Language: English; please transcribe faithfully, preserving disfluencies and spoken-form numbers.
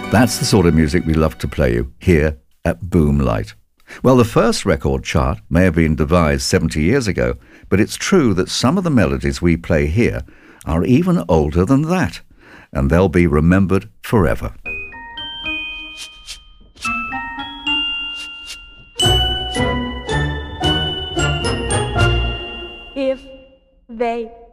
That's the sort of music we love to play you here at Boomlight. Well, the first record chart may have been devised seventy years ago, but it's true that some of the melodies we play here are even older than that, and they'll be remembered forever. If they